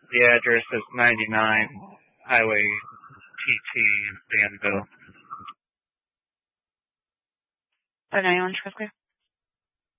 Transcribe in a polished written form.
The address is 99 Highway TT in Danville. Oh, 91 Traffic.